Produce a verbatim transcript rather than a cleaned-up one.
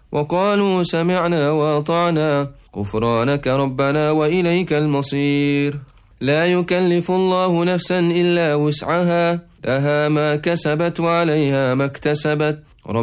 وقالوا سمعنا وأطعنا غفرانك ربنا وإليك المصير. لا يكلف الله نفسا إلا وسعها، لها ما كسبت وعليها ما اكتسبت،